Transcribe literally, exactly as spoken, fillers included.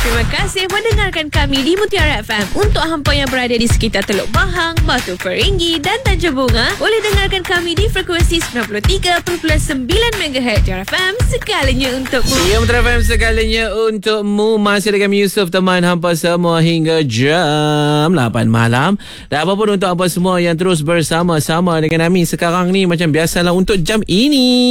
Terima kasih mendengarkan kami di Mutiara F M. Untuk hampa yang berada di sekitar Teluk Bahang, Batu Ferringhi dan Tanjung Bunga, boleh dengarkan kami di frekuensi sembilan puluh tiga perpuluhan sembilan megahertz. Mutiara F M, segalanya untukmu. Ya, Mutiara F M, segalanya untukmu. Masih dengan Yusuf, teman hampa semua hingga jam lapan malam. Dan apapun untuk hampa semua yang terus bersama-sama dengan kami sekarang ni, macam biasalah untuk jam ini.